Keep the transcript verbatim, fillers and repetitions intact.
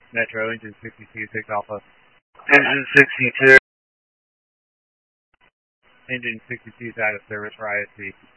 Metro, engine sixty-two, six Alpha. Engine sixty-two. Engine sixty-two is out of service for I S P.